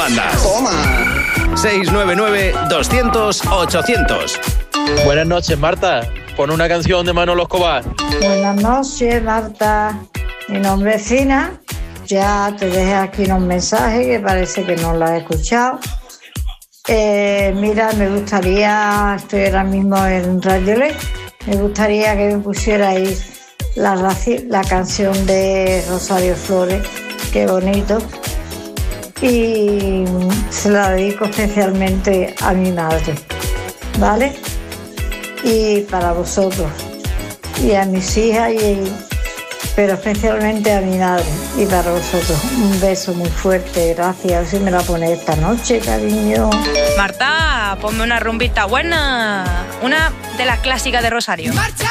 bandas. Toma. 699-200-800. Buenas noches, Marta. Pon una canción de Manolo Escobar. Buenas noches, Marta. Mi nombre es Fina. Ya te dejé aquí un mensaje que parece que no lo has escuchado. Mira, me gustaría, estoy ahora mismo en Radio Ley, me gustaría que me pusierais la canción de Rosario Flores, Qué bonito. Y se la dedico especialmente a mi madre, ¿vale? Y para vosotros, y a mis hijas, pero especialmente a mi madre y para vosotros. Un beso muy fuerte, gracias. Si me la pones esta noche, cariño. Marta, ponme una rumbita buena, una de las clásicas de Rosario. Marcha